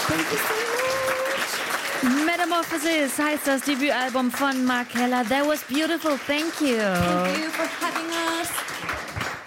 Thank you so much. Metamorphosis heißt das Debütalbum von Markella. That was beautiful. Thank you. Thank you for having us.